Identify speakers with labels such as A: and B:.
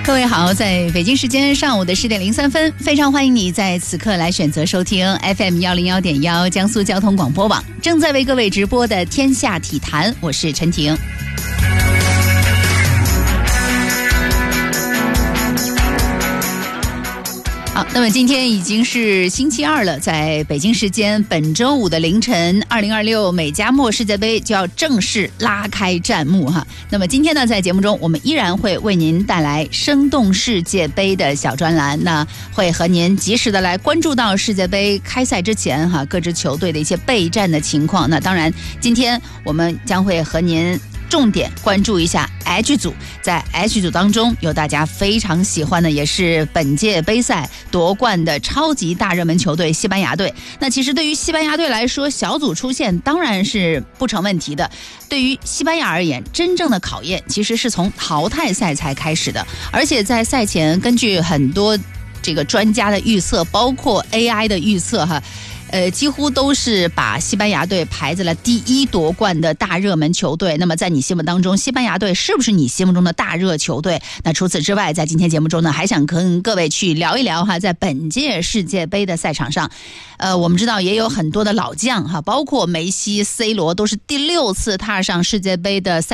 A: 各位好，在北京时间上午的10点03分，非常欢迎你在此刻来选择收听 FM101.1江苏交通广播网正在为各位直播的天下体坛，我是陈婷。好，那么今天已经是星期二了，在北京时间本周五的凌晨，2026美加墨世界杯就要正式拉开战幕哈。那么今天呢，在节目中我们依然会为您带来生动世界杯的小专栏，那会和您及时的来关注到世界杯开赛之前哈各支球队的一些备战的情况。那当然，今天我们将会和您重点关注一下 H 组，在 H 组当中有大家非常喜欢的，也是本届杯赛夺冠的超级大热门球队西班牙队。那其实对于西班牙队来说，小组出线当然是不成问题的。对于西班牙而言，真正的考验其实是从淘汰赛才开始的，而且在赛前根据很多这个专家的预测，包括 AI 的预测哈。几乎都是把西班牙队排在了第一夺冠的大热门球队。那么在你心目当中，西班牙队是不是你心目中的大热球队？那除此之外，在今天节目中呢，还想跟各位去聊一聊哈，在本届世界杯的赛场上，我们知道也有很多的老将哈，包括梅西、C 罗都是第6次踏上世界杯的赛